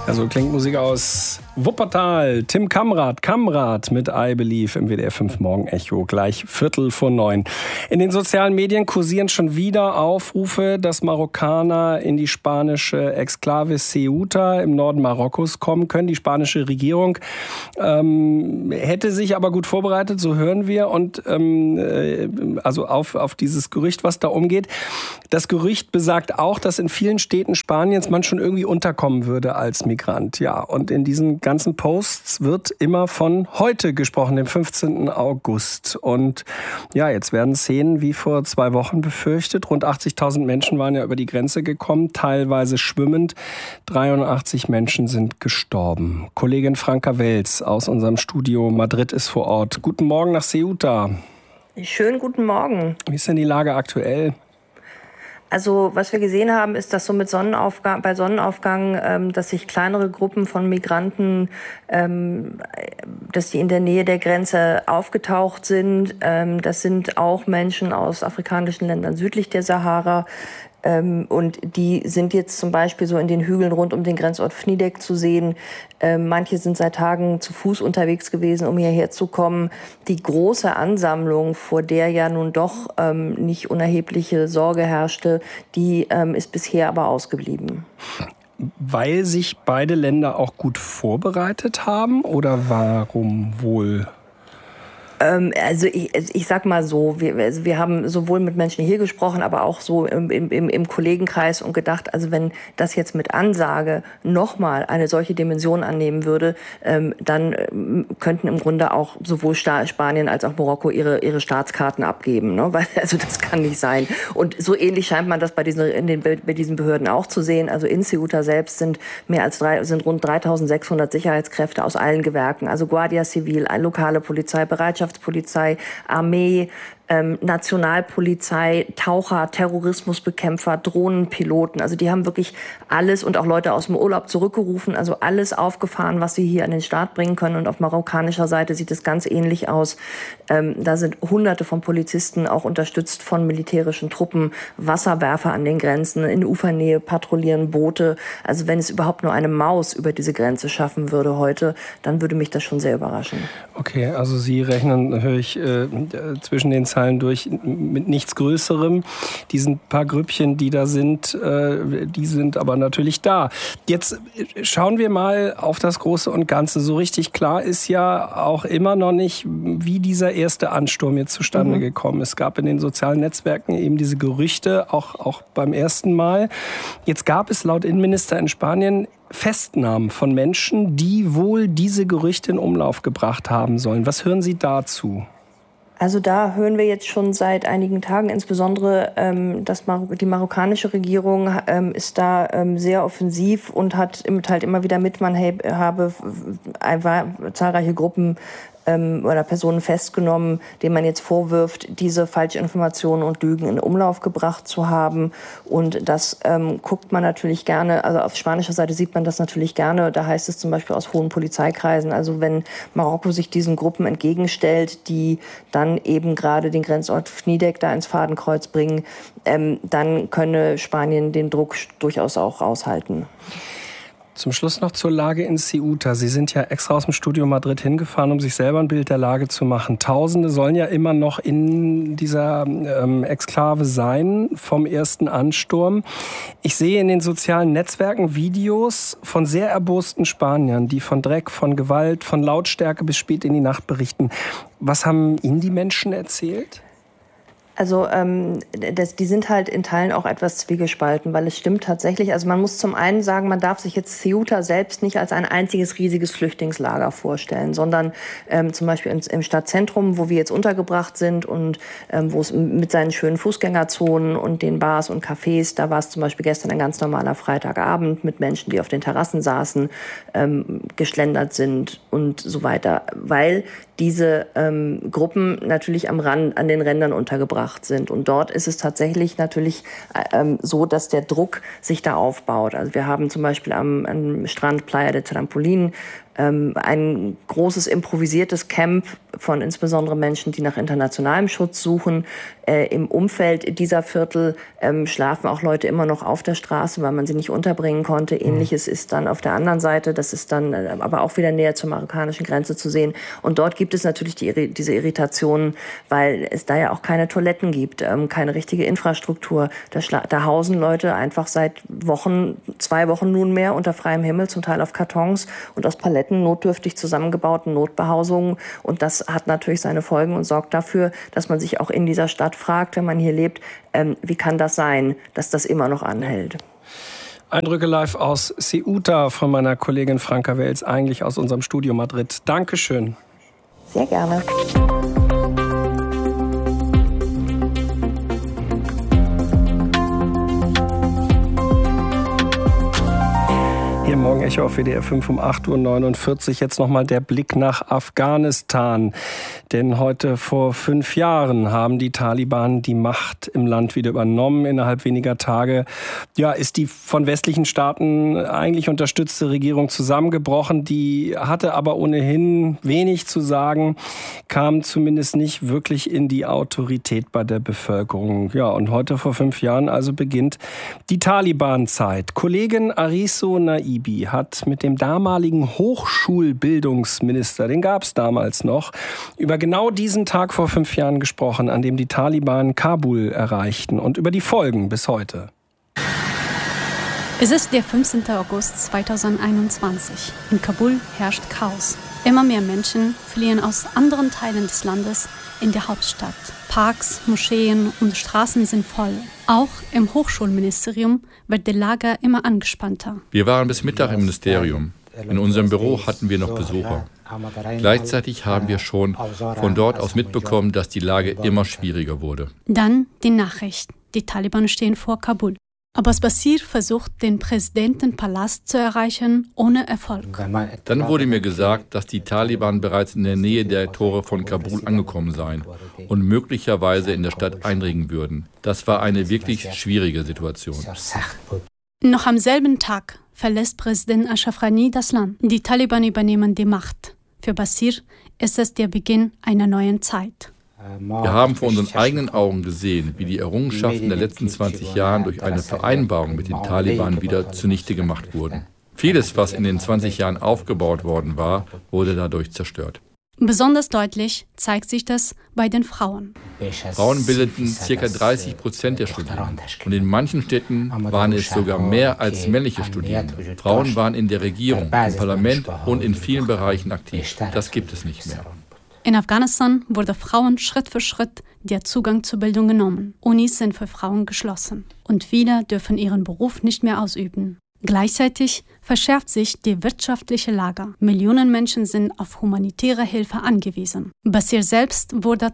Also klingt Musik aus Wuppertal. Tim Kamrat mit I Believe im WDR 5 Morgen-Echo, gleich 8:45. In den sozialen Medien kursieren schon wieder Aufrufe, dass Marokkaner in die spanische Exklave Ceuta im Norden Marokkos kommen können. Die spanische Regierung hätte sich aber gut vorbereitet, so hören wir, und also auf dieses Gerücht, was da umgeht. Das Gerücht besagt auch, dass in vielen Städten Spaniens man schon irgendwie unterkommen würde als Migrant. Ja, und in diesen ganzen Posts wird immer von heute gesprochen, dem 15. August. Und ja, jetzt werden Szenen wie vor 2 Wochen befürchtet. Rund 80.000 Menschen waren ja über die Grenze gekommen, teilweise schwimmend. 83 Menschen sind gestorben. Kollegin Franka Welz aus unserem Studio Madrid ist vor Ort. Guten Morgen nach Ceuta. Schönen guten Morgen. Wie ist denn die Lage aktuell? Also was wir gesehen haben, ist, dass so bei Sonnenaufgang, dass sich kleinere Gruppen von Migranten, dass die in der Nähe der Grenze aufgetaucht sind. Das sind auch Menschen aus afrikanischen Ländern südlich der Sahara. Und die sind jetzt zum Beispiel so in den Hügeln rund um den Grenzort Fnidek zu sehen. Manche sind seit Tagen zu Fuß unterwegs gewesen, um hierher zu kommen. Die große Ansammlung, vor der ja nun doch nicht unerhebliche Sorge herrschte, die ist bisher aber ausgeblieben. Weil sich beide Länder auch gut vorbereitet haben, oder warum wohl? Also ich sag mal so, wir haben sowohl mit Menschen hier gesprochen, aber auch so im Kollegenkreis und gedacht, also wenn das jetzt mit Ansage nochmal eine solche Dimension annehmen würde, dann könnten im Grunde auch sowohl Spanien als auch Marokko ihre Staatskarten abgeben, ne? Weil, also das kann nicht sein. Und so ähnlich scheint man das bei diesen Behörden auch zu sehen. Also in Ceuta selbst sind rund 3.600 Sicherheitskräfte aus allen Gewerken, also Guardia Civil, lokale Polizei, Bereitschaftspolizei, Armee, Nationalpolizei, Taucher, Terrorismusbekämpfer, Drohnenpiloten. Also die haben wirklich alles und auch Leute aus dem Urlaub zurückgerufen, also alles aufgefahren, was sie hier an den Start bringen können. Und auf marokkanischer Seite sieht es ganz ähnlich aus. Da sind Hunderte von Polizisten, auch unterstützt von militärischen Truppen, Wasserwerfer an den Grenzen, in Ufernähe patrouillieren Boote. Also wenn es überhaupt nur eine Maus über diese Grenze schaffen würde heute, dann würde mich das schon sehr überraschen. Okay, also Sie rechnen, höre ich, zwischen den Zahlen durch mit nichts Größerem. Diesen paar Grüppchen, die da sind, die sind aber natürlich da. Jetzt schauen wir mal auf das Große und Ganze. So richtig klar ist ja auch immer noch nicht, wie dieser erste Ansturm jetzt zustande gekommen ist. Es gab in den sozialen Netzwerken eben diese Gerüchte, auch beim ersten Mal. Jetzt gab es laut Innenminister in Spanien Festnahmen von Menschen, die wohl diese Gerüchte in Umlauf gebracht haben sollen. Was hören Sie dazu? Also da hören wir jetzt schon seit einigen Tagen, insbesondere die marokkanische Regierung ist da sehr offensiv und teilt immer wieder mit, man habe zahlreiche Gruppen oder Personen festgenommen, denen man jetzt vorwirft, diese Falschinformationen und Lügen in Umlauf gebracht zu haben. Und das guckt man natürlich gerne, also auf spanischer Seite sieht man das natürlich gerne. Da heißt es zum Beispiel aus hohen Polizeikreisen, also wenn Marokko sich diesen Gruppen entgegenstellt, die dann eben gerade den Grenzort Fnidek da ins Fadenkreuz bringen, dann könne Spanien den Druck durchaus auch aushalten. Zum Schluss noch zur Lage in Ceuta. Sie sind ja extra aus dem Studio Madrid hingefahren, um sich selber ein Bild der Lage zu machen. Tausende sollen ja immer noch in dieser Exklave sein vom ersten Ansturm. Ich sehe in den sozialen Netzwerken Videos von sehr erbosten Spaniern, die von Dreck, von Gewalt, von Lautstärke bis spät in die Nacht berichten. Was haben Ihnen die Menschen erzählt? Also die sind halt in Teilen auch etwas zwiegespalten, weil es stimmt tatsächlich. Also man muss zum einen sagen, man darf sich jetzt Ceuta selbst nicht als ein einziges riesiges Flüchtlingslager vorstellen, sondern zum Beispiel im Stadtzentrum, wo wir jetzt untergebracht sind und wo es mit seinen schönen Fußgängerzonen und den Bars und Cafés, da war es zum Beispiel gestern ein ganz normaler Freitagabend mit Menschen, die auf den Terrassen saßen, geschlendert sind und so weiter, weil diese Gruppen natürlich an den Rändern untergebracht sind. Und dort ist es tatsächlich natürlich so, dass der Druck sich da aufbaut. Also wir haben zum Beispiel am Strand Playa de Trampolín ein großes improvisiertes Camp von insbesondere Menschen, die nach internationalem Schutz suchen. Im Umfeld dieser Viertel schlafen auch Leute immer noch auf der Straße, weil man sie nicht unterbringen konnte. Ähnliches ist dann auf der anderen Seite, das ist dann aber auch wieder näher zur marokkanischen Grenze zu sehen. Und dort gibt es natürlich diese Irritationen, weil es da ja auch keine Toiletten gibt, keine richtige Infrastruktur. Da hausen Leute einfach seit Wochen, 2 Wochen nunmehr unter freiem Himmel, zum Teil auf Kartons und aus Paletten notdürftig zusammengebauten Notbehausungen. Und das hat natürlich seine Folgen und sorgt dafür, dass man sich auch in dieser Stadt fragt, wenn man hier lebt, wie kann das sein, dass das immer noch anhält? Eindrücke live aus Ceuta von meiner Kollegin Franka Wels, eigentlich aus unserem Studio Madrid. Dankeschön. Sehr gerne. Hier im Morgenecho auf WDR 5 um 8.49 Uhr. Jetzt nochmal der Blick nach Afghanistan. Denn heute vor 5 Jahren haben die Taliban die Macht im Land wieder übernommen. Innerhalb weniger Tage ist die von westlichen Staaten eigentlich unterstützte Regierung zusammengebrochen. Die hatte aber ohnehin wenig zu sagen, kam zumindest nicht wirklich in die Autorität bei der Bevölkerung. Ja, und heute vor 5 Jahren also beginnt die Taliban-Zeit. Kollegin Ariso Naibi hat mit dem damaligen Hochschulbildungsminister, den gab es damals noch, über genau diesen Tag vor 5 Jahren gesprochen, an dem die Taliban Kabul erreichten und über die Folgen bis heute. Es ist der 15. August 2021. In Kabul herrscht Chaos. Immer mehr Menschen fliehen aus anderen Teilen des Landes in die Hauptstadt. Parks, Moscheen und Straßen sind voll. Auch im Hochschulministerium wird die Lage immer angespannter. Wir waren bis Mittag im Ministerium. In unserem Büro hatten wir noch Besucher. Gleichzeitig haben wir schon von dort aus mitbekommen, dass die Lage immer schwieriger wurde. Dann die Nachricht. Die Taliban stehen vor Kabul. Abbas Bassir versucht, den Präsidentenpalast zu erreichen, ohne Erfolg. Dann wurde mir gesagt, dass die Taliban bereits in der Nähe der Tore von Kabul angekommen seien und möglicherweise in der Stadt eindringen würden. Das war eine wirklich schwierige Situation. Noch am selben Tag verlässt Präsident Ashraf Ghani das Land. Die Taliban übernehmen die Macht. Für Bassir ist es der Beginn einer neuen Zeit. Wir haben vor unseren eigenen Augen gesehen, wie die Errungenschaften der letzten 20 Jahre durch eine Vereinbarung mit den Taliban wieder zunichte gemacht wurden. Vieles, was in den 20 Jahren aufgebaut worden war, wurde dadurch zerstört. Besonders deutlich zeigt sich das bei den Frauen. Frauen bildeten ca. 30% der Studierenden. Und in manchen Städten waren es sogar mehr als männliche Studierende. Frauen waren in der Regierung, im Parlament und in vielen Bereichen aktiv. Das gibt es nicht mehr. In Afghanistan wurde Frauen Schritt für Schritt der Zugang zur Bildung genommen. Unis sind für Frauen geschlossen und viele dürfen ihren Beruf nicht mehr ausüben. Gleichzeitig verschärft sich die wirtschaftliche Lage. Millionen Menschen sind auf humanitäre Hilfe angewiesen. Bassir selbst wurde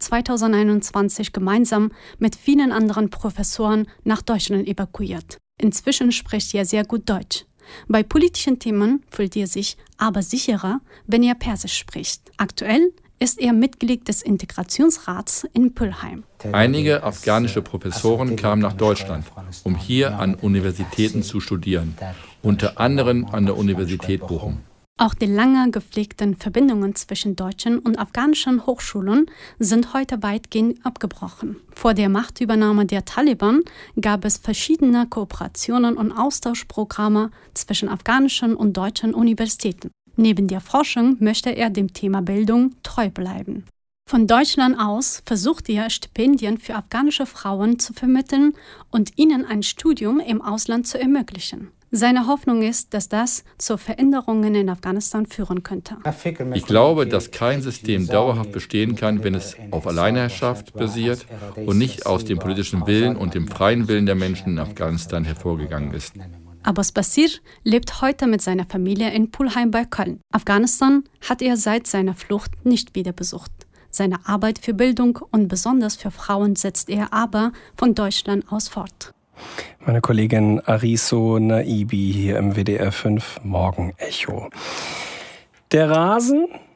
2021 gemeinsam mit vielen anderen Professoren nach Deutschland evakuiert. Inzwischen spricht er sehr gut Deutsch. Bei politischen Themen fühlt er sich aber sicherer, wenn er Persisch spricht. Aktuell ist er Mitglied des Integrationsrats in Pülheim. Einige afghanische Professoren kamen nach Deutschland, um hier an Universitäten zu studieren, unter anderem an der Universität Bochum. Auch die lange gepflegten Verbindungen zwischen deutschen und afghanischen Hochschulen sind heute weitgehend abgebrochen. Vor der Machtübernahme der Taliban gab es verschiedene Kooperationen und Austauschprogramme zwischen afghanischen und deutschen Universitäten. Neben der Forschung möchte er dem Thema Bildung treu bleiben. Von Deutschland aus versucht er, Stipendien für afghanische Frauen zu vermitteln und ihnen ein Studium im Ausland zu ermöglichen. Seine Hoffnung ist, dass das zu Veränderungen in Afghanistan führen könnte. Ich glaube, dass kein System dauerhaft bestehen kann, wenn es auf Alleinherrschaft basiert und nicht aus dem politischen Willen und dem freien Willen der Menschen in Afghanistan hervorgegangen ist. Abbas Bassir lebt heute mit seiner Familie in Pülheim bei Köln. Afghanistan hat er seit seiner Flucht nicht wieder besucht. Seine Arbeit für Bildung und besonders für Frauen setzt er aber von Deutschland aus fort. Meine Kollegin Ariso Naibi hier im WDR 5 Morgenecho. Der Rasen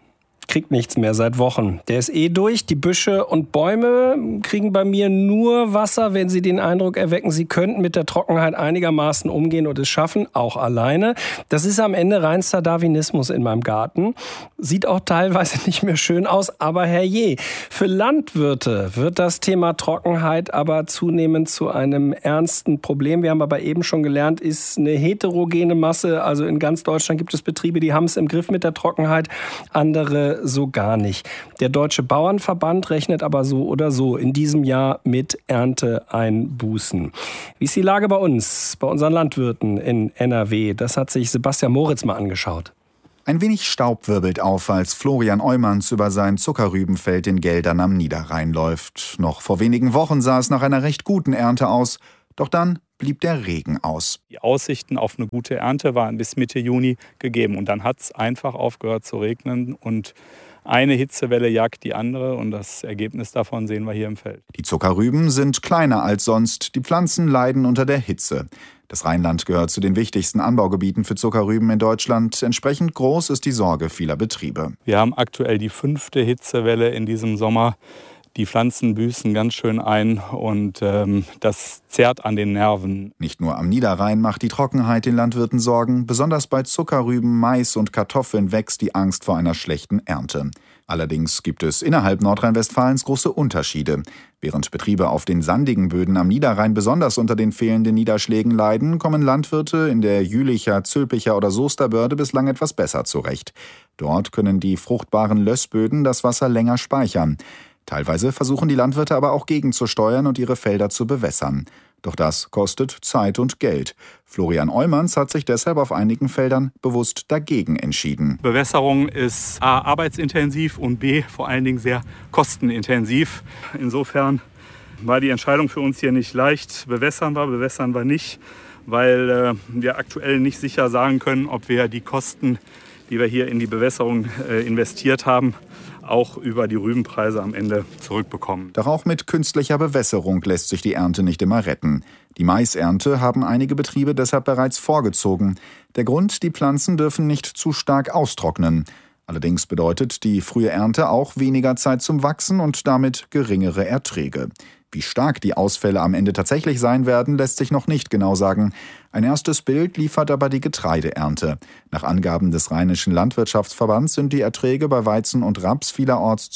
kriegt nichts mehr seit Wochen. Der ist durch. Die Büsche und Bäume kriegen bei mir nur Wasser, wenn sie den Eindruck erwecken, sie könnten mit der Trockenheit einigermaßen umgehen und es schaffen, auch alleine. Das ist am Ende reinster Darwinismus in meinem Garten. Sieht auch teilweise nicht mehr schön aus, aber herrje. Für Landwirte wird das Thema Trockenheit aber zunehmend zu einem ernsten Problem. Wir haben aber eben schon gelernt, ist eine heterogene Masse. Also in ganz Deutschland gibt es Betriebe, die haben es im Griff mit der Trockenheit, andere so gar nicht. Der Deutsche Bauernverband rechnet aber so oder so in diesem Jahr mit Ernteeinbußen. Wie ist die Lage bei uns, bei unseren Landwirten in NRW? Das hat sich Sebastian Moritz mal angeschaut. Ein wenig Staub wirbelt auf, als Florian Eumanns über sein Zuckerrübenfeld in Geldern am Niederrhein läuft. Noch vor wenigen Wochen sah es nach einer recht guten Ernte aus. Doch dann blieb der Regen aus. Die Aussichten auf eine gute Ernte waren bis Mitte Juni gegeben. Und dann hat es einfach aufgehört zu regnen. Und eine Hitzewelle jagt die andere. Und das Ergebnis davon sehen wir hier im Feld. Die Zuckerrüben sind kleiner als sonst. Die Pflanzen leiden unter der Hitze. Das Rheinland gehört zu den wichtigsten Anbaugebieten für Zuckerrüben in Deutschland. Entsprechend groß ist die Sorge vieler Betriebe. Wir haben aktuell die 5. Hitzewelle in diesem Sommer. Die Pflanzen büßen ganz schön ein und das zerrt an den Nerven. Nicht nur am Niederrhein macht die Trockenheit den Landwirten Sorgen. Besonders bei Zuckerrüben, Mais und Kartoffeln wächst die Angst vor einer schlechten Ernte. Allerdings gibt es innerhalb Nordrhein-Westfalens große Unterschiede. Während Betriebe auf den sandigen Böden am Niederrhein besonders unter den fehlenden Niederschlägen leiden, kommen Landwirte in der Jülicher, Zülpicher oder Soester Börde bislang etwas besser zurecht. Dort können die fruchtbaren Lössböden das Wasser länger speichern. Teilweise versuchen die Landwirte aber auch gegenzusteuern und ihre Felder zu bewässern. Doch das kostet Zeit und Geld. Florian Eumanns hat sich deshalb auf einigen Feldern bewusst dagegen entschieden. Bewässerung ist A, arbeitsintensiv und B, vor allen Dingen sehr kostenintensiv. Insofern war die Entscheidung für uns hier nicht leicht. Bewässern wir nicht, weil wir aktuell nicht sicher sagen können, ob wir die Kosten, die wir hier in die Bewässerung investiert haben, auch über die Rübenpreise am Ende zurückbekommen. Doch auch mit künstlicher Bewässerung lässt sich die Ernte nicht immer retten. Die Maisernte haben einige Betriebe deshalb bereits vorgezogen. Der Grund, die Pflanzen dürfen nicht zu stark austrocknen. Allerdings bedeutet die frühe Ernte auch weniger Zeit zum Wachsen und damit geringere Erträge. Wie stark die Ausfälle am Ende tatsächlich sein werden, lässt sich noch nicht genau sagen. Ein erstes Bild liefert aber die Getreideernte. Nach Angaben des Rheinischen Landwirtschaftsverbands sind die Erträge bei Weizen und Raps vielerorts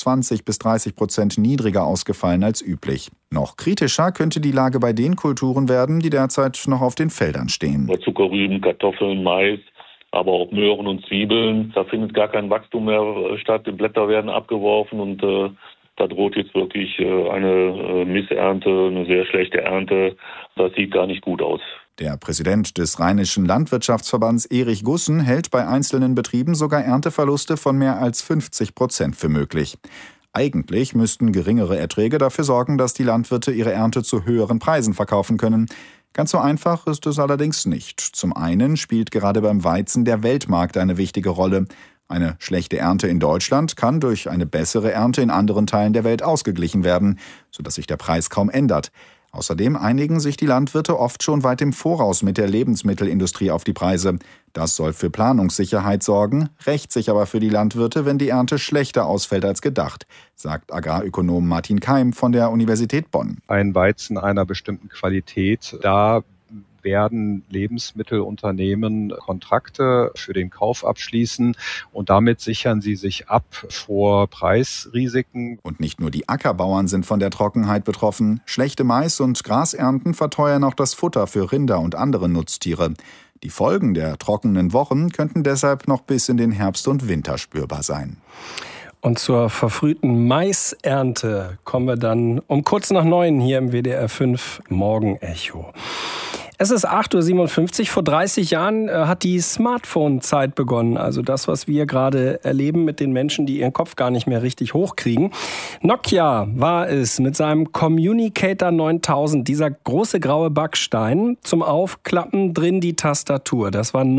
20-30% niedriger ausgefallen als üblich. Noch kritischer könnte die Lage bei den Kulturen werden, die derzeit noch auf den Feldern stehen. Bei Zuckerrüben, Kartoffeln, Mais, aber auch Möhren und Zwiebeln. Da findet gar kein Wachstum mehr statt. Die Blätter werden abgeworfen und da droht jetzt wirklich eine Missernte, eine sehr schlechte Ernte. Das sieht gar nicht gut aus. Der Präsident des Rheinischen Landwirtschaftsverbands Erich Gussen hält bei einzelnen Betrieben sogar Ernteverluste von mehr als 50% für möglich. Eigentlich müssten geringere Erträge dafür sorgen, dass die Landwirte ihre Ernte zu höheren Preisen verkaufen können. Ganz so einfach ist es allerdings nicht. Zum einen spielt gerade beim Weizen der Weltmarkt eine wichtige Rolle. Eine schlechte Ernte in Deutschland kann durch eine bessere Ernte in anderen Teilen der Welt ausgeglichen werden, sodass sich der Preis kaum ändert. Außerdem einigen sich die Landwirte oft schon weit im Voraus mit der Lebensmittelindustrie auf die Preise. Das soll für Planungssicherheit sorgen, rächt sich aber für die Landwirte, wenn die Ernte schlechter ausfällt als gedacht, sagt Agrarökonom Martin Keim von der Universität Bonn. Ein Weizen einer bestimmten Qualität, da werden Lebensmittelunternehmen Kontrakte für den Kauf abschließen und damit sichern sie sich ab vor Preisrisiken. Und nicht nur die Ackerbauern sind von der Trockenheit betroffen. Schlechte Mais- und Grasernten verteuern auch das Futter für Rinder und andere Nutztiere. Die Folgen der trockenen Wochen könnten deshalb noch bis in den Herbst und Winter spürbar sein. Und zur verfrühten Maisernte kommen wir dann um kurz nach 9 hier im WDR 5 Morgenecho. Es ist 8.57 Uhr. Vor 30 Jahren hat die Smartphone-Zeit begonnen. Also das, was wir gerade erleben mit den Menschen, die ihren Kopf gar nicht mehr richtig hochkriegen. Nokia war es mit seinem Communicator 9000. Dieser große graue Backstein. Zum Aufklappen drin die Tastatur. Das war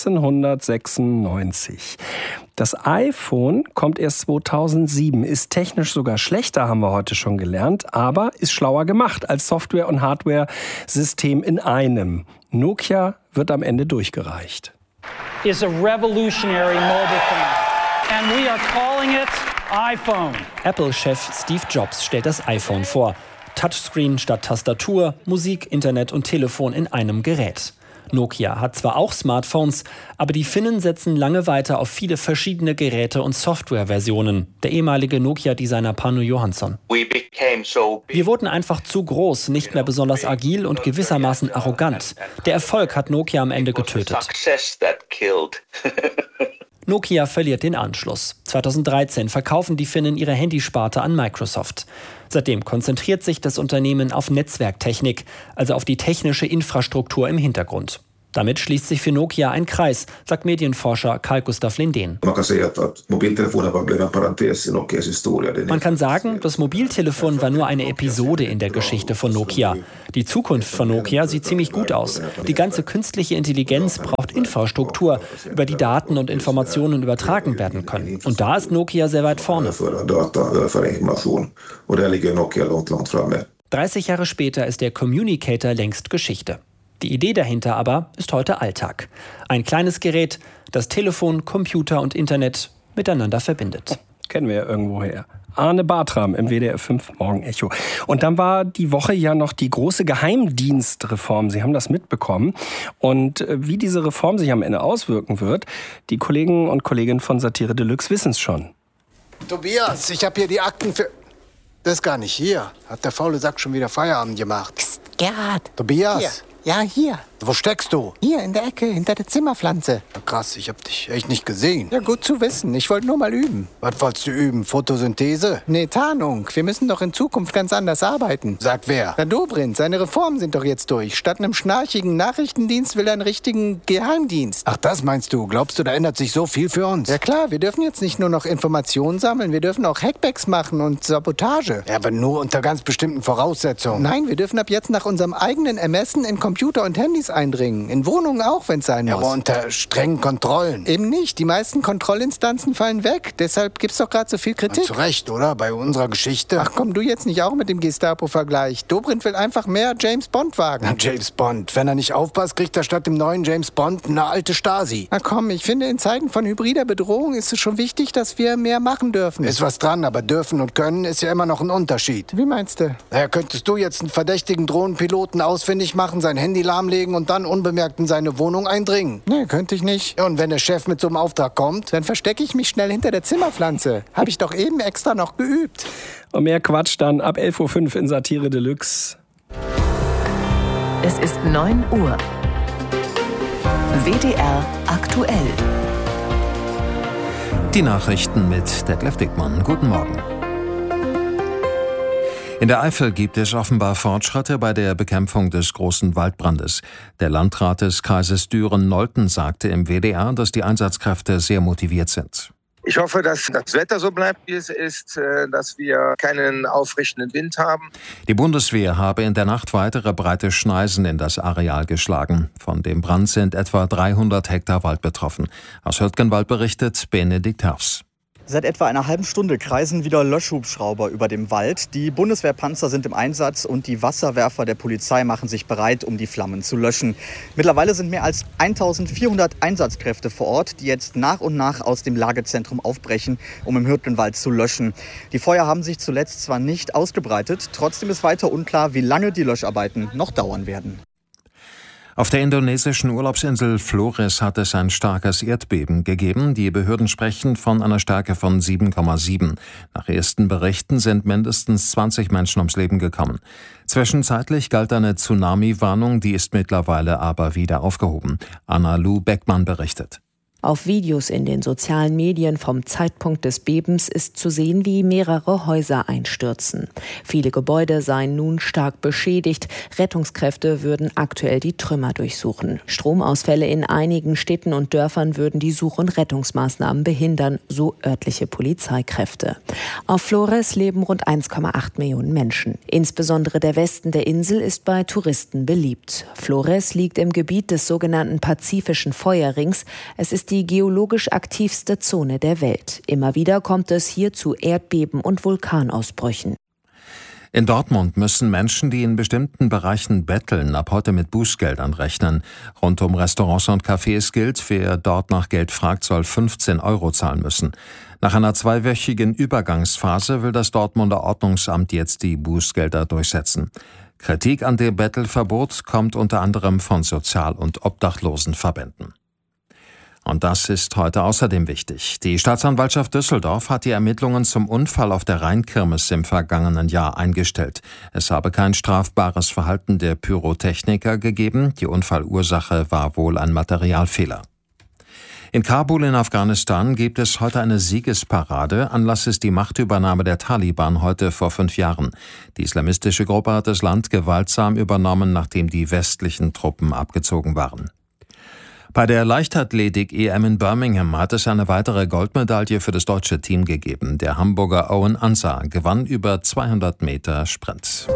1996. Das iPhone kommt erst 2007, ist technisch sogar schlechter, haben wir heute schon gelernt, aber ist schlauer gemacht als Software- und Hardware-System in einem. Nokia wird am Ende durchgereicht. Is a revolutionary mobile phone. And we are calling it iPhone. Apple-Chef Steve Jobs stellt das iPhone vor. Touchscreen statt Tastatur, Musik, Internet und Telefon in einem Gerät. Nokia hat zwar auch Smartphones, aber die Finnen setzen lange weiter auf viele verschiedene Geräte und Softwareversionen. Der ehemalige Nokia-Designer Panu Johansson. Wir wurden einfach zu groß, nicht mehr besonders agil und gewissermaßen arrogant. Der Erfolg hat Nokia am Ende getötet. Nokia verliert den Anschluss. 2013 verkaufen die Finnen ihre Handysparte an Microsoft. Seitdem konzentriert sich das Unternehmen auf Netzwerktechnik, also auf die technische Infrastruktur im Hintergrund. Damit schließt sich für Nokia ein Kreis, sagt Medienforscher Carl Gustaf Lindén. Man kann sagen, das Mobiltelefon war nur eine Episode in der Geschichte von Nokia. Die Zukunft von Nokia sieht ziemlich gut aus. Die ganze künstliche Intelligenz braucht Infrastruktur, über die Daten und Informationen übertragen werden können. Und da ist Nokia sehr weit vorne. 30 Jahre später ist der Communicator längst Geschichte. Die Idee dahinter aber ist heute Alltag. Ein kleines Gerät, das Telefon, Computer und Internet miteinander verbindet. Kennen wir ja irgendwoher. Arne Bartram im WDR 5 Morgenecho. Und dann war die Woche ja noch die große Geheimdienstreform. Sie haben das mitbekommen. Und wie diese Reform sich am Ende auswirken wird, die Kollegen und Kolleginnen von Satire Deluxe wissen es schon. Tobias, ich habe hier die Akten für... Das ist gar nicht hier. Hat der faule Sack schon wieder Feierabend gemacht. Psst, Gerhard. Tobias? Hier. Ja, hier. Wo steckst du? Hier, in der Ecke, hinter der Zimmerpflanze. Ja, krass, ich hab dich echt nicht gesehen. Ja, gut zu wissen. Ich wollte nur mal üben. Was wolltest du üben? Photosynthese? Nee, Tarnung. Wir müssen doch in Zukunft ganz anders arbeiten. Sagt wer? Na, Dobrindt. Seine Reformen sind doch jetzt durch. Statt einem schnarchigen Nachrichtendienst will er einen richtigen Geheimdienst. Ach, das meinst du? Glaubst du, da ändert sich so viel für uns? Ja klar, wir dürfen jetzt nicht nur noch Informationen sammeln, wir dürfen auch Hackbacks machen und Sabotage. Ja, aber nur unter ganz bestimmten Voraussetzungen. Nein, wir dürfen ab jetzt nach unserem eigenen Ermessen in Computer und Handys eindringen. In Wohnungen auch, wenn es sein muss. Ja, aber unter strengen Kontrollen. Eben nicht. Die meisten Kontrollinstanzen fallen weg. Deshalb gibt's doch gerade so viel Kritik. Na, zu Recht, oder? Bei unserer Geschichte. Ach komm, du jetzt nicht auch mit dem Gestapo-Vergleich. Dobrindt will einfach mehr James Bond wagen. Na, James Bond. Wenn er nicht aufpasst, kriegt er statt dem neuen James Bond eine alte Stasi. Na komm, ich finde, in Zeiten von hybrider Bedrohung ist es schon wichtig, dass wir mehr machen dürfen. Ist was dran, aber dürfen und können ist ja immer noch ein Unterschied. Wie meinst du? Naja, könntest du jetzt einen verdächtigen Drohnenpiloten ausfindig machen, sein Handy lahmlegen und dann unbemerkt in seine Wohnung eindringen? Nee, könnte ich nicht. Ja, und wenn der Chef mit so einem Auftrag kommt? Dann verstecke ich mich schnell hinter der Zimmerpflanze. Habe ich doch eben extra noch geübt. Und mehr Quatsch dann ab 11.05 Uhr in Satire Deluxe. Es ist 9 Uhr. WDR aktuell. Die Nachrichten mit Detlef Dickmann. Guten Morgen. In der Eifel gibt es offenbar Fortschritte bei der Bekämpfung des großen Waldbrandes. Der Landrat des Kreises Düren-Nolten sagte im WDR, dass die Einsatzkräfte sehr motiviert sind. Ich hoffe, dass das Wetter so bleibt, wie es ist, dass wir keinen aufrichtenden Wind haben. Die Bundeswehr habe in der Nacht weitere breite Schneisen in das Areal geschlagen. Von dem Brand sind etwa 300 Hektar Wald betroffen. Aus Hürtgenwald berichtet Benedikt Herfs. Seit etwa einer halben Stunde kreisen wieder Löschhubschrauber über dem Wald. Die Bundeswehrpanzer sind im Einsatz und die Wasserwerfer der Polizei machen sich bereit, um die Flammen zu löschen. Mittlerweile sind mehr als 1400 Einsatzkräfte vor Ort, die jetzt nach und nach aus dem Lagezentrum aufbrechen, um im Hürtgenwald zu löschen. Die Feuer haben sich zuletzt zwar nicht ausgebreitet, trotzdem ist weiter unklar, wie lange die Löscharbeiten noch dauern werden. Auf der indonesischen Urlaubsinsel Flores hat es ein starkes Erdbeben gegeben. Die Behörden sprechen von einer Stärke von 7,7. Nach ersten Berichten sind mindestens 20 Menschen ums Leben gekommen. Zwischenzeitlich galt eine Tsunami-Warnung, die ist mittlerweile aber wieder aufgehoben. Anna-Lu Beckmann berichtet. Auf Videos in den sozialen Medien vom Zeitpunkt des Bebens ist zu sehen, wie mehrere Häuser einstürzen. Viele Gebäude seien nun stark beschädigt. Rettungskräfte würden aktuell die Trümmer durchsuchen. Stromausfälle in einigen Städten und Dörfern würden die Such- und Rettungsmaßnahmen behindern, so örtliche Polizeikräfte. Auf Flores leben rund 1,8 Millionen Menschen. Insbesondere der Westen der Insel ist bei Touristen beliebt. Flores liegt im Gebiet des sogenannten Pazifischen Feuerrings. Es ist die geologisch aktivste Zone der Welt. Immer wieder kommt es hier zu Erdbeben und Vulkanausbrüchen. In Dortmund müssen Menschen, die in bestimmten Bereichen betteln, ab heute mit Bußgeldern rechnen. Rund um Restaurants und Cafés gilt, wer dort nach Geld fragt, soll 15 € zahlen müssen. Nach einer 2-wöchigen Übergangsphase will das Dortmunder Ordnungsamt jetzt die Bußgelder durchsetzen. Kritik an dem Bettelverbot kommt unter anderem von Sozial- und Obdachlosenverbänden. Und das ist heute außerdem wichtig. Die Staatsanwaltschaft Düsseldorf hat die Ermittlungen zum Unfall auf der Rheinkirmes im vergangenen Jahr eingestellt. Es habe kein strafbares Verhalten der Pyrotechniker gegeben. Die Unfallursache war wohl ein Materialfehler. In Kabul in Afghanistan gibt es heute eine Siegesparade. Anlass ist die Machtübernahme der Taliban heute vor 5 Jahren. Die islamistische Gruppe hat das Land gewaltsam übernommen, nachdem die westlichen Truppen abgezogen waren. Bei der Leichtathletik-EM in Birmingham hat es eine weitere Goldmedaille für das deutsche Team gegeben. Der Hamburger Owen Ansah gewann über 200 Meter Sprint.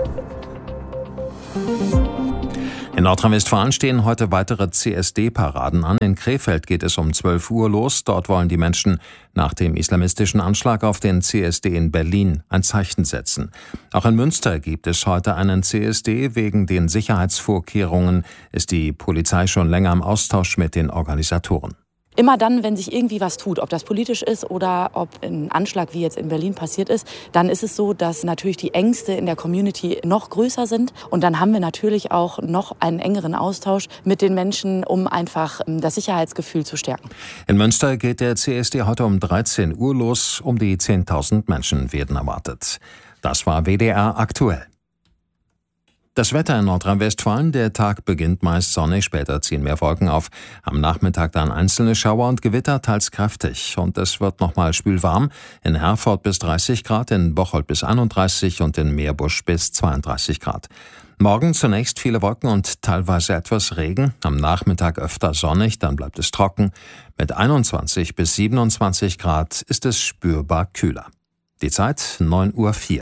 In Nordrhein-Westfalen stehen heute weitere CSD-Paraden an. In Krefeld geht es um 12 Uhr los. Dort wollen die Menschen nach dem islamistischen Anschlag auf den CSD in Berlin ein Zeichen setzen. Auch in Münster gibt es heute einen CSD. Wegen den Sicherheitsvorkehrungen ist die Polizei schon länger im Austausch mit den Organisatoren. Immer dann, wenn sich irgendwie was tut, ob das politisch ist oder ob ein Anschlag wie jetzt in Berlin passiert ist, dann ist es so, dass natürlich die Ängste in der Community noch größer sind. Und dann haben wir natürlich auch noch einen engeren Austausch mit den Menschen, um einfach das Sicherheitsgefühl zu stärken. In Münster geht der CSD heute um 13 Uhr los. Um die 10.000 Menschen werden erwartet. Das war WDR aktuell. Das Wetter in Nordrhein-Westfalen, der Tag beginnt meist sonnig, später ziehen mehr Wolken auf. Am Nachmittag dann einzelne Schauer und Gewitter, teils kräftig. Und es wird nochmal schwülwarm. In Herford bis 30 Grad, in Bocholt bis 31 und in Meerbusch bis 32 Grad. Morgen zunächst viele Wolken und teilweise etwas Regen. Am Nachmittag öfter sonnig, dann bleibt es trocken. Mit 21 bis 27 Grad ist es spürbar kühler. Die Zeit 9:04 Uhr.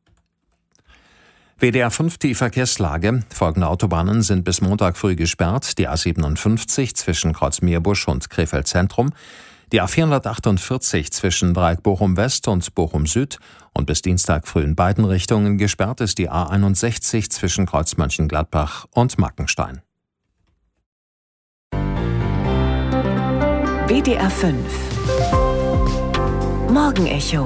WDR 5, die Verkehrslage. Folgende Autobahnen sind bis Montag früh gesperrt. Die A57 zwischen Kreuz-Meerbusch und Krefeld Zentrum. Die A448 zwischen Dreieck Bochum West und Bochum Süd. Und bis Dienstag früh in beiden Richtungen gesperrt ist die A61 zwischen Kreuz Mönchengladbach und Mackenstein. WDR 5 Morgenecho.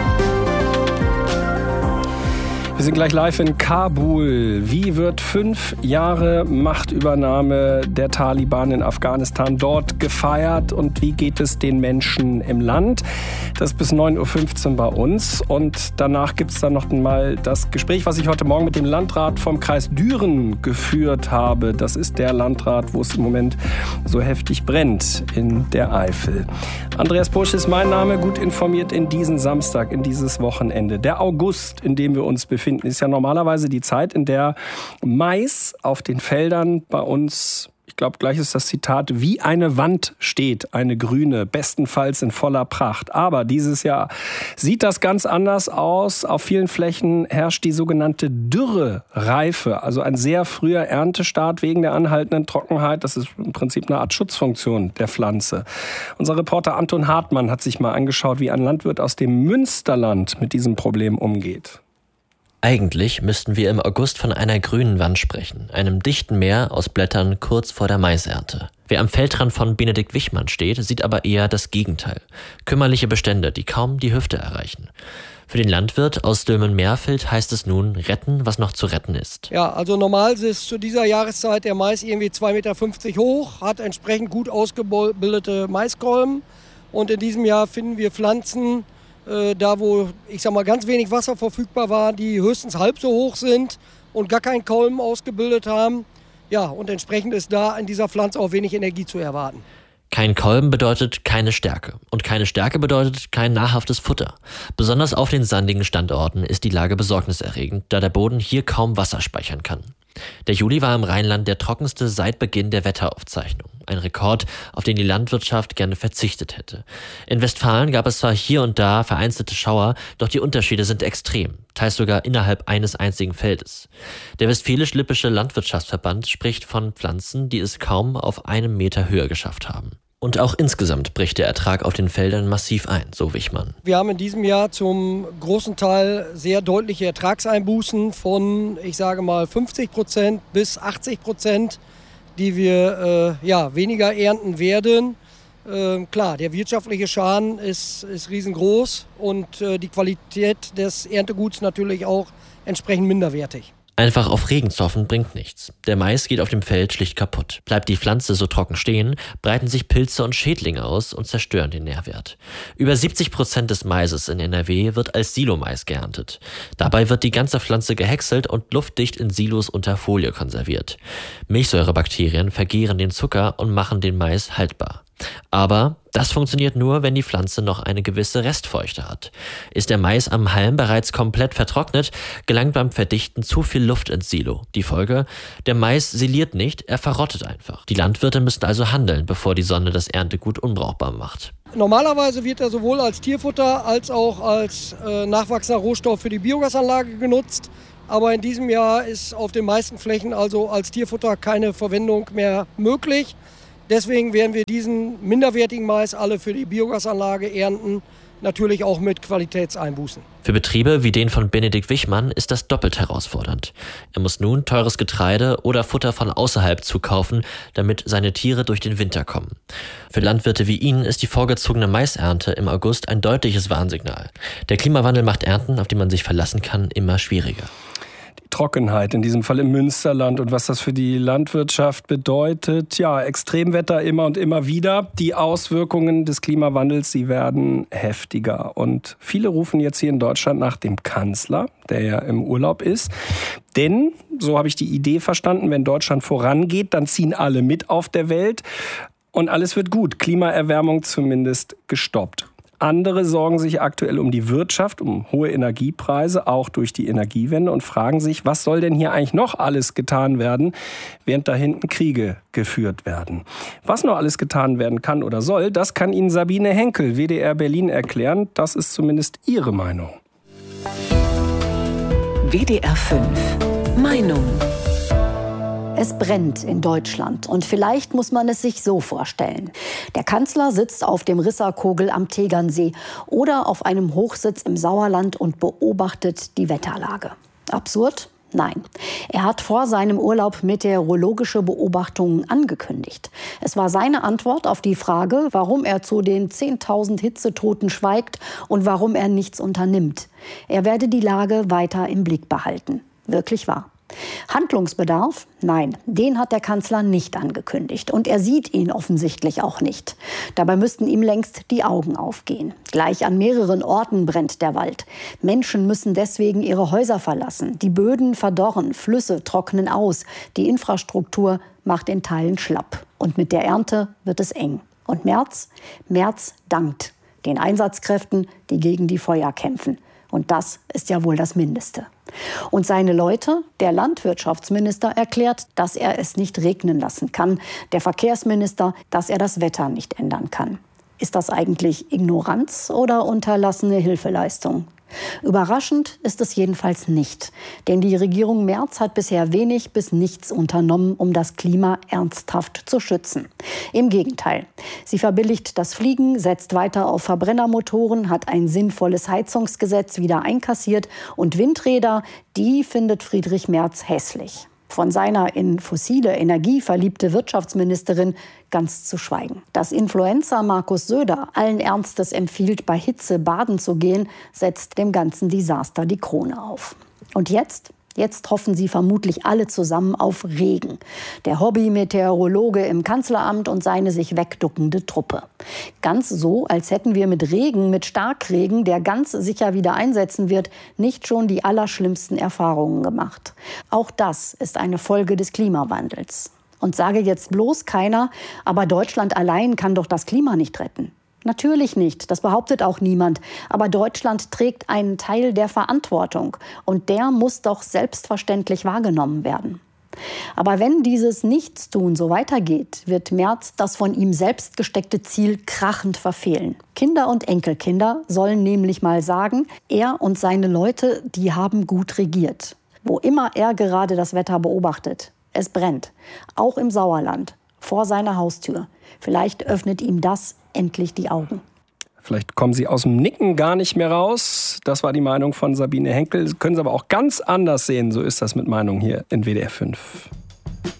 Wir sind gleich live in Kabul. Wie wird 5 Jahre Machtübernahme der Taliban in Afghanistan dort gefeiert und wie geht es den Menschen im Land? Das bis 9:15 Uhr bei uns und danach gibt es dann noch mal das Gespräch, was ich heute Morgen mit dem Landrat vom Kreis Düren geführt habe. Das ist der Landrat, wo es im Moment so heftig brennt in der Eifel. Andreas Bursch ist mein Name, gut informiert in diesen Samstag, in dieses Wochenende. Der August, in dem wir uns befinden, ist ja normalerweise die Zeit, in der Mais auf den Feldern bei uns, ich glaube, gleich ist das Zitat, wie eine Wand steht, eine grüne, bestenfalls in voller Pracht. Aber dieses Jahr sieht das ganz anders aus. Auf vielen Flächen herrscht die sogenannte Dürrereife, also ein sehr früher Erntestart wegen der anhaltenden Trockenheit. Das ist im Prinzip eine Art Schutzfunktion der Pflanze. Unser Reporter Anton Hartmann hat sich mal angeschaut, wie ein Landwirt aus dem Münsterland mit diesem Problem umgeht. Eigentlich müssten wir im August von einer grünen Wand sprechen, einem dichten Meer aus Blättern kurz vor der Maisernte. Wer am Feldrand von Benedikt Wichmann steht, sieht aber eher das Gegenteil. Kümmerliche Bestände, die kaum die Hüfte erreichen. Für den Landwirt aus Dülmen-Merfeld heißt es nun, retten, was noch zu retten ist. Ja, also normal ist zu dieser Jahreszeit der Mais irgendwie 2,50 Meter hoch, hat entsprechend gut ausgebildete Maiskolben. Und in diesem Jahr finden wir Pflanzen, da wo, ich sag mal, ganz wenig Wasser verfügbar war, die höchstens halb so hoch sind und gar keinen Kolben ausgebildet haben. Ja, und entsprechend ist da in dieser Pflanze auch wenig Energie zu erwarten. Kein Kolben bedeutet keine Stärke. Und keine Stärke bedeutet kein nahrhaftes Futter. Besonders auf den sandigen Standorten ist die Lage besorgniserregend, da der Boden hier kaum Wasser speichern kann. Der Juli war im Rheinland der trockenste seit Beginn der Wetteraufzeichnung. Ein Rekord, auf den die Landwirtschaft gerne verzichtet hätte. In Westfalen gab es zwar hier und da vereinzelte Schauer, doch die Unterschiede sind extrem, teils sogar innerhalb eines einzigen Feldes. Der Westfälisch-Lippische Landwirtschaftsverband spricht von Pflanzen, die es kaum auf 1 Meter Höhe geschafft haben. Und auch insgesamt bricht der Ertrag auf den Feldern massiv ein, so Wichmann. Wir haben in diesem Jahr zum großen Teil sehr deutliche Ertragseinbußen von, ich sage mal, 50% bis 80%, die wir weniger ernten werden. Klar, der wirtschaftliche Schaden ist riesengroß und die Qualität des Ernteguts natürlich auch entsprechend minderwertig. Einfach auf Regen zu hoffen bringt nichts. Der Mais geht auf dem Feld schlicht kaputt. Bleibt die Pflanze so trocken stehen, breiten sich Pilze und Schädlinge aus und zerstören den Nährwert. Über 70% des Maises in NRW wird als Silomais geerntet. Dabei wird die ganze Pflanze gehäckselt und luftdicht in Silos unter Folie konserviert. Milchsäurebakterien vergehren den Zucker und machen den Mais haltbar. Aber das funktioniert nur, wenn die Pflanze noch eine gewisse Restfeuchte hat. Ist der Mais am Halm bereits komplett vertrocknet, gelangt beim Verdichten zu viel Luft ins Silo. Die Folge? Der Mais siliert nicht, er verrottet einfach. Die Landwirte müssen also handeln, bevor die Sonne das Erntegut unbrauchbar macht. Normalerweise wird er sowohl als Tierfutter als auch als nachwachsender Rohstoff für die Biogasanlage genutzt. Aber in diesem Jahr ist auf den meisten Flächen also als Tierfutter keine Verwendung mehr möglich. Deswegen werden wir diesen minderwertigen Mais alle für die Biogasanlage ernten, natürlich auch mit Qualitätseinbußen. Für Betriebe wie den von Benedikt Wichmann ist das doppelt herausfordernd. Er muss nun teures Getreide oder Futter von außerhalb zukaufen, damit seine Tiere durch den Winter kommen. Für Landwirte wie ihn ist die vorgezogene Maisernte im August ein deutliches Warnsignal. Der Klimawandel macht Ernten, auf die man sich verlassen kann, immer schwieriger. Trockenheit, in diesem Fall im Münsterland und was das für die Landwirtschaft bedeutet. Ja, Extremwetter immer und immer wieder. Die Auswirkungen des Klimawandels, sie werden heftiger. Und viele rufen jetzt hier in Deutschland nach dem Kanzler, der ja im Urlaub ist. Denn, so habe ich die Idee verstanden, wenn Deutschland vorangeht, dann ziehen alle mit auf der Welt und alles wird gut. Klimaerwärmung zumindest gestoppt. Andere sorgen sich aktuell um die Wirtschaft, um hohe Energiepreise, auch durch die Energiewende und fragen sich, was soll denn hier eigentlich noch alles getan werden, während da hinten Kriege geführt werden. Was noch alles getan werden kann oder soll, das kann Ihnen Sabine Henkel, WDR Berlin, erklären. Das ist zumindest ihre Meinung. WDR 5 Meinung. Es brennt in Deutschland und vielleicht muss man es sich so vorstellen. Der Kanzler sitzt auf dem Risserkogel am Tegernsee oder auf einem Hochsitz im Sauerland und beobachtet die Wetterlage. Absurd? Nein. Er hat vor seinem Urlaub meteorologische Beobachtungen angekündigt. Es war seine Antwort auf die Frage, warum er zu den 10.000 Hitzetoten schweigt und warum er nichts unternimmt. Er werde die Lage weiter im Blick behalten. Wirklich wahr. Handlungsbedarf? Nein, den hat der Kanzler nicht angekündigt. Und er sieht ihn offensichtlich auch nicht. Dabei müssten ihm längst die Augen aufgehen. Gleich an mehreren Orten brennt der Wald. Menschen müssen deswegen ihre Häuser verlassen. Die Böden verdorren, Flüsse trocknen aus. Die Infrastruktur macht in Teilen schlapp. Und mit der Ernte wird es eng. Und Merz? Merz dankt den Einsatzkräften, die gegen die Feuer kämpfen. Und das ist ja wohl das Mindeste. Und seine Leute, der Landwirtschaftsminister, erklärt, dass er es nicht regnen lassen kann. Der Verkehrsminister, dass er das Wetter nicht ändern kann. Ist das eigentlich Ignoranz oder unterlassene Hilfeleistung? Überraschend ist es jedenfalls nicht. Denn die Regierung Merz hat bisher wenig bis nichts unternommen, um das Klima ernsthaft zu schützen. Im Gegenteil. Sie verbilligt das Fliegen, setzt weiter auf Verbrennermotoren, hat ein sinnvolles Heizungsgesetz wieder einkassiert und Windräder, die findet Friedrich Merz hässlich. Von seiner in fossile Energie verliebte Wirtschaftsministerin ganz zu schweigen. Dass Influencer Markus Söder allen Ernstes empfiehlt, bei Hitze baden zu gehen, setzt dem ganzen Desaster die Krone auf. Und jetzt? Jetzt hoffen sie vermutlich alle zusammen auf Regen. Der Hobby-Meteorologe im Kanzleramt und seine sich wegduckende Truppe. Ganz so, als hätten wir mit Regen, mit Starkregen, der ganz sicher wieder einsetzen wird, nicht schon die allerschlimmsten Erfahrungen gemacht. Auch das ist eine Folge des Klimawandels. Und sage jetzt bloß keiner, aber Deutschland allein kann doch das Klima nicht retten. Natürlich nicht, das behauptet auch niemand. Aber Deutschland trägt einen Teil der Verantwortung. Und der muss doch selbstverständlich wahrgenommen werden. Aber wenn dieses Nichtstun so weitergeht, wird Merz das von ihm selbst gesteckte Ziel krachend verfehlen. Kinder und Enkelkinder sollen nämlich mal sagen, er und seine Leute, die haben gut regiert. Wo immer er gerade das Wetter beobachtet. Es brennt. Auch im Sauerland. vor seiner Haustür. Vielleicht öffnet ihm das endlich die Augen. Vielleicht kommen Sie aus dem Nicken gar nicht mehr raus. Das war die Meinung von Sabine Henkel. Können Sie aber auch ganz anders sehen. So ist das mit Meinungen hier in WDR 5.